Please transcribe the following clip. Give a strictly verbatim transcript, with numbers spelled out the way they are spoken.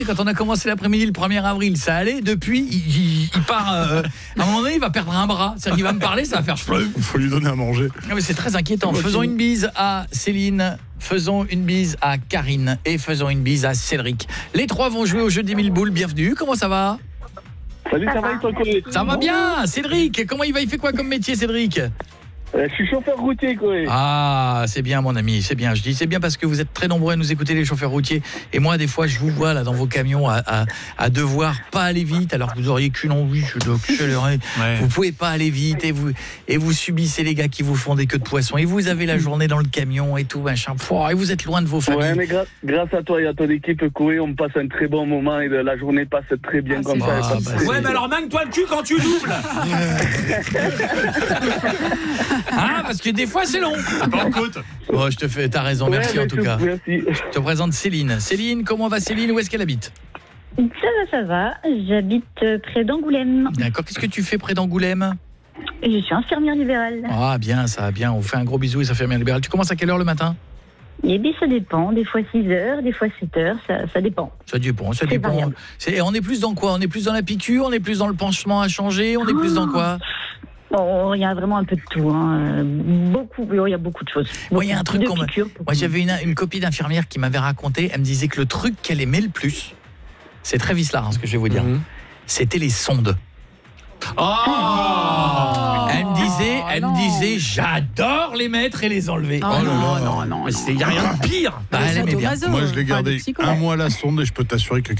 Quand on a commencé l'après-midi le premier avril, ça allait. Depuis, il, il, il part... Euh, à un moment donné, il va perdre un bras. C'est-à-dire qu'il va me parler, ça va faire... Il faut lui donner à manger. Non, mais c'est très inquiétant. Faisons une bise à Céline, faisons une bise à Karine et faisons une bise à Cédric. Les trois vont jouer au jeu des mille boules. Bienvenue, comment ça va? Salut, ça, ça va, toi, Corée? Ça va bien, Cédric. Comment il va? Il fait quoi comme métier, Cédric? Euh, je suis chauffeur routier, quoi. Ah, c'est bien, mon ami, c'est bien. Je dis c'est bien parce que vous êtes très nombreux à nous écouter, les chauffeurs routiers. Et moi, des fois, je vous vois là dans vos camions à, à, à devoir pas aller vite, alors que vous auriez qu'une envie, je dois accélérer. Ouais. Vous pouvez pas aller vite et vous et vous subissez les gars qui vous font des queues de poisson. Et vous avez la journée dans le camion et tout machin. Et vous êtes loin de vos familles. Ouais, mais gra- grâce à toi et à ton équipe, Koé, on passe un très bon moment et la journée passe très bien ah, comme ça. Ah, bah, ouais, mais alors manque-toi le cul quand tu doubles. Hein, parce que des fois c'est long. Oh, je te fais, t'as raison, ouais, merci en tout cas. Merci. Je te présente Céline. Céline, comment va Céline? Où est-ce qu'elle habite? Ça va, ça va. J'habite près d'Angoulême. D'accord, qu'est-ce que tu fais près d'Angoulême? Je suis infirmière libérale. Ah bien, ça va bien. On fait un gros bisou, les infirmières libérales. Tu commences à quelle heure le matin? Eh bien, ça dépend. Des fois six heures, des fois sept heures, ça, ça dépend. Ça dépend, ça dépend. C'est, on est plus dans quoi? On est plus dans la piqûre? On est plus dans le pansement à changer? On est plus dans quoi? Bon, il y a vraiment un peu de tout, hein. Beaucoup, il y a beaucoup de choses. Moi, il y a un truc qu'on piqûres, Moi, j'avais une, une copine d'infirmière qui m'avait raconté, elle me disait que le truc qu'elle aimait le plus, c'est très vicelard, hein, ce que je vais vous dire, mm-hmm. c'était les sondes. Oh elle me disait, elle non. me disait, j'adore les mettre et les enlever. Oh, oh non, non, non, non, il n'y a rien de pire. Bah, elle aimait bien. Moi, je l'ai gardé un mois à la sonde et je peux t'assurer que